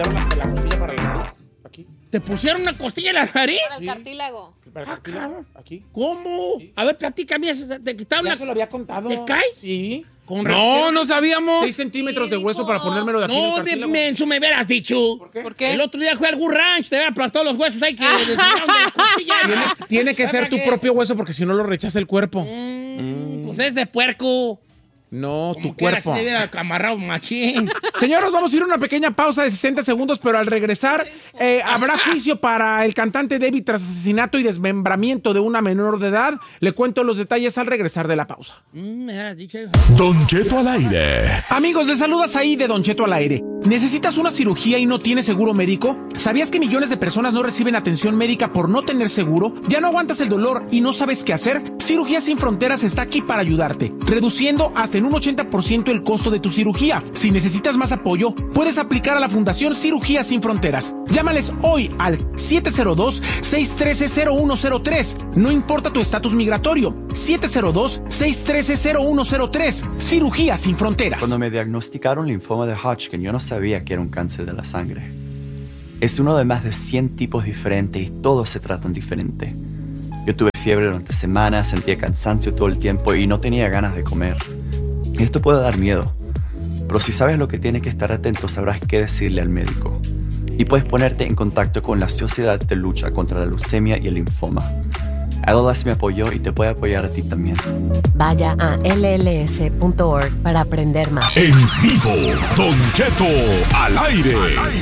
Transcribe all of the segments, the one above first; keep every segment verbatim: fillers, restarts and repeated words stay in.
La, la costilla para la nariz, aquí. ¿Te pusieron una costilla en la nariz? Para el cartílago. Para el Ah, cartílago, claro. aquí. ¿Cómo? Sí. A ver, platícame. ¿Te quitaron Ya la... se lo había contado. ¿Te cae? Sí. Con No, no sabíamos. Seis centímetros Sí, de hueso dijo. para ponérmelo de aquí en el No, de cartílago. menso me hubieras dicho. ¿Por qué? ¿Por qué? El otro día fui al Good Ranch, te había aplastado los huesos ahí que desviaron de la costilla. Tiene, tiene que ser tu ¿Para qué? propio hueso porque si no lo rechaza el cuerpo. Mm, pues es de puerco. No, Como tu que era cuerpo. si se hubiera amarrado machín. Señores, vamos a ir a una pequeña pausa de sesenta segundos, pero al regresar eh, habrá juicio para el cantante David tras asesinato y desmembramiento de una menor de edad. Le cuento los detalles al regresar de la pausa. Mm, me hubieras dicho eso. Don Cheto al aire. Amigos, les saludas ahí de Don Cheto al aire. ¿Necesitas una cirugía y no tienes seguro médico? ¿Sabías que millones de personas no reciben atención médica por no tener seguro? ¿Ya no aguantas el dolor y no sabes qué hacer? Cirugía Sin Fronteras está aquí para ayudarte, reduciendo hasta en un ochenta por ciento el costo de tu cirugía. Si necesitas más apoyo, puedes aplicar a la Fundación Cirugía Sin Fronteras. Llámales hoy al siete cero dos, seis uno tres, cero uno cero tres. No importa tu estatus migratorio. siete cero dos, seis uno tres, cero uno cero tres. Cirugía Sin Fronteras. Cuando me diagnosticaron linfoma de Hodgkin, yo no sabía que era un cáncer de la sangre. Es uno de más de cien tipos diferentes y todos se tratan diferente. Yo tuve fiebre durante semanas, sentía cansancio todo el tiempo y no tenía ganas de comer. Esto puede dar miedo, pero si sabes lo que tienes que estar atento, sabrás qué decirle al médico. Y puedes ponerte en contacto con la Sociedad de Lucha contra la Leucemia y el Linfoma. I L S me apoyó y te puede apoyar a ti también. Vaya a L L S punto org para aprender más. En vivo, Don Cheto al aire.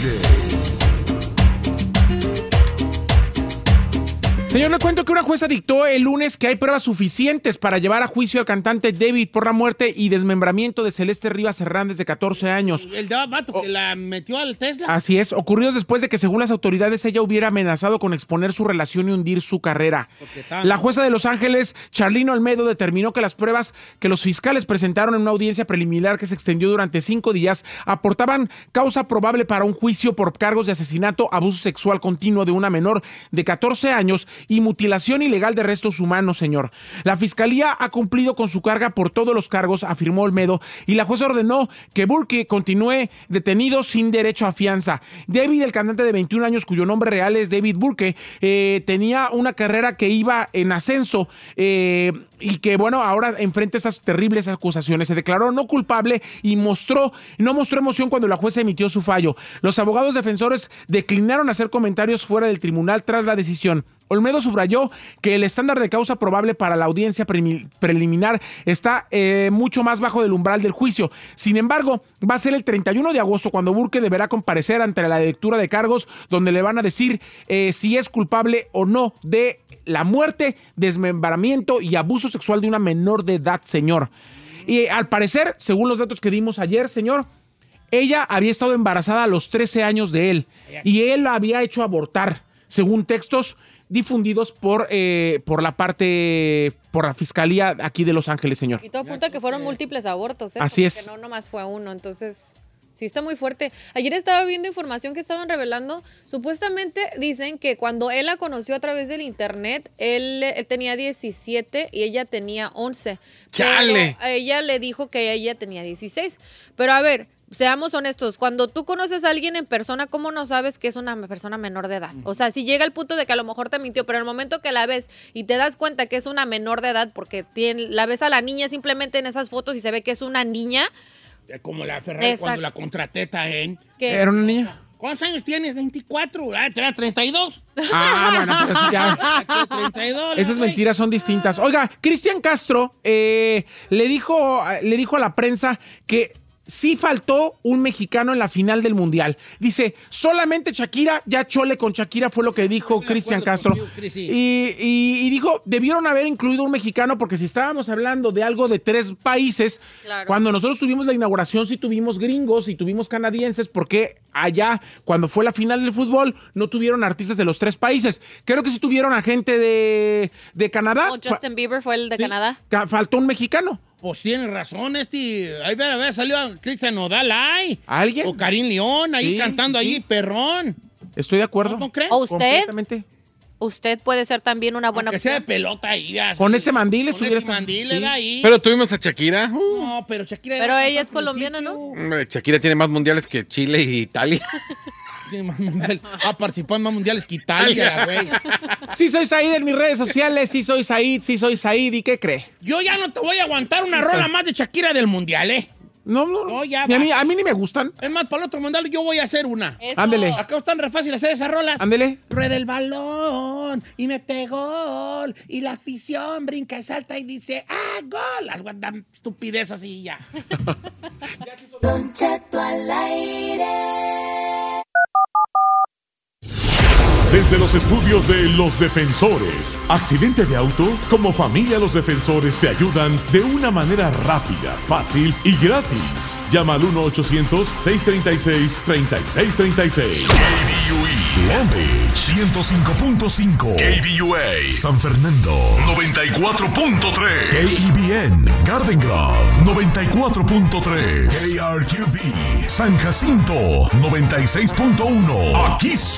Señor, le cuento que una jueza dictó el lunes que hay pruebas suficientes para llevar a juicio al cantante David por la muerte y desmembramiento de Celeste Rivas Hernández, de catorce años. El de vato que la metió al Tesla. Así es, ocurridos después de que, según las autoridades, ella hubiera amenazado con exponer su relación y hundir su carrera. La jueza de Los Ángeles, Charlene Olmedo, determinó que las pruebas que los fiscales presentaron en una audiencia preliminar que se extendió durante cinco días aportaban causa probable para un juicio por cargos de asesinato, abuso sexual continuo de una menor de catorce años y mutilación ilegal de restos humanos, señor. La fiscalía ha cumplido con su carga por todos los cargos, afirmó Olmedo, y la jueza ordenó que Burke continúe detenido sin derecho a fianza. David, el cantante de veintiún años, cuyo nombre real es David Burke, eh, tenía una carrera que iba en ascenso eh, y que, bueno, ahora enfrenta esas terribles acusaciones. Se declaró no culpable y mostró, no mostró emoción cuando la jueza emitió su fallo. Los abogados defensores declinaron hacer comentarios fuera del tribunal tras la decisión. Olmedo subrayó que el estándar de causa probable para la audiencia pre- preliminar está eh, mucho más bajo del umbral del juicio. Sin embargo, va a ser el treinta y uno de agosto cuando Burke deberá comparecer ante la lectura de cargos, donde le van a decir eh, si es culpable o no de la muerte, desmembramiento y abuso sexual de una menor de edad, señor. Y al parecer, según los datos que dimos ayer, señor, ella había estado embarazada a los trece años de él y él la había hecho abortar, según textos difundidos por, eh, por la parte, por la fiscalía aquí de Los Ángeles, señor. Y todo apunta a que fueron múltiples abortos, ¿eh? Así Como es. Que no nomás fue uno, entonces sí está muy fuerte. Ayer estaba viendo información que estaban revelando. Supuestamente dicen que cuando él la conoció a través del internet, él, él tenía diecisiete y ella tenía once. ¡Chale! Pero ella le dijo que ella tenía dieciséis. Pero a ver, seamos honestos, cuando tú conoces a alguien en persona, ¿cómo no sabes que es una persona menor de edad? O sea, si llega el punto de que a lo mejor te mintió, pero en el momento que la ves y te das cuenta que es una menor de edad, porque tiene, la ves a la niña simplemente en esas fotos y se ve que es una niña. Como la Ferrari. Exacto. Cuando la contraté en... Que, ¿Era una niña? ¿Cuántos años tienes? veinticuatro. Ah, te era treinta y dos. Ah, bueno, pues ya. treinta y dos. Esas mentiras son distintas. Oiga, Cristian Castro eh, le dijo, le dijo a la prensa que sí faltó un mexicano en la final del Mundial. Dice, solamente Shakira, ya chole con Shakira, fue lo que dijo Cristian Castro. Y, y, y dijo, debieron haber incluido un mexicano, porque si estábamos hablando de algo de tres países, Claro. cuando nosotros tuvimos la inauguración sí tuvimos gringos y tuvimos canadienses, porque allá, cuando fue la final del fútbol, no tuvieron artistas de los tres países. Creo que sí tuvieron a gente de, de Canadá. Oh, Justin Bieber fue el de Sí, Canadá. ca- faltó un mexicano. Pues tiene razón, este. Ahí ver, a ver, salió Cristian Nodal ahí. ¿Alguien? O Karim León ahí Sí, cantando sí. ahí, perrón. Estoy de acuerdo. ¿No, no crees? ¿O usted? Completamente. Usted puede ser también una buena Que sea de opción. pelota ahí. ya, Con sí. ese mandil Con estuviera... ese mandil, sí. ¿verdad? Ahí. Pero tuvimos a Shakira. Uh, No, pero Shakira... Pero era ella al es colombiana, ¿no? principio. hombre, Shakira tiene más mundiales que Chile y Italia. Ha participado en más mundiales que Italia, güey. Sí soy Said en mis redes sociales, sí soy Said, sí soy Said. ¿Y qué cree? Yo ya no te voy a aguantar una Sí, rola soy. más de Shakira del mundial, ¿eh? No, no, no. No, ya Ni a, mí, va. a mí ni me gustan. Es más, para el otro mundial yo voy a hacer una. Eso. Ándele. Acá están re fácil hacer esas rolas. Ándele. Rueda el balón y mete gol. Y la afición brinca y salta y dice, ¡ah, gol! Algo tan estupidez así ya. Don Cheto al aire. Desde los estudios de Los Defensores. ¿Accidente de auto? Como familia Los Defensores te ayudan de una manera rápida, fácil y gratis. Llama al uno ochocientos, seiscientos treinta y seis, treinta y seis treinta y seis. K B U E Long Beach ciento cinco punto cinco. K B U A San Fernando noventa y cuatro punto tres. K E B N Garden Grove noventa y cuatro punto tres. K R Q B San Jacinto noventa y seis punto uno. Aquí